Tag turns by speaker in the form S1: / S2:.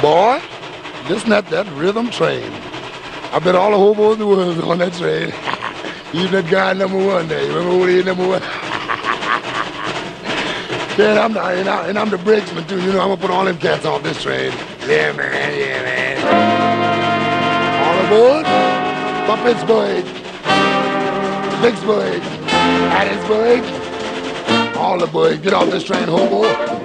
S1: Boy, this not that rhythm train. I bet all the hobos in the world is on that train. Even that guy #1 there. You remember who he is, #1? Yeah, and I'm the brakesman too. You know, I'm gonna put all them cats off this train. Yeah, man. Yeah, man. All aboard for Pittsburgh, Vicksburg, Hattiesburg. All the boys, get off this train, hobo.